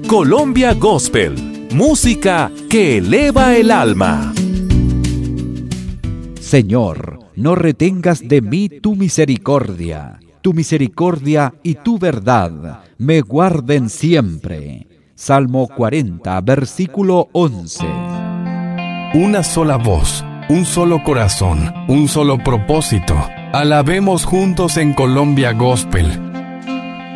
Colombia Gospel, música que eleva el alma. Señor, no retengas de mí tu misericordia y tu verdad me guarden siempre. Salmo 40, versículo 11. Una sola voz, un solo corazón, un solo propósito. Alabemos juntos en Colombia Gospel.